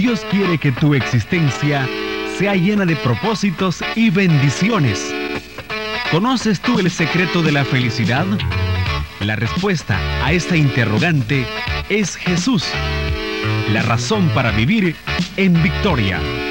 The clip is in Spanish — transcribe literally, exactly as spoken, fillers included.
Dios quiere que tu existencia sea llena de propósitos y bendiciones. ¿Conoces tú el secreto de la felicidad? La respuesta a esta interrogante es Jesús, la razón para vivir en victoria.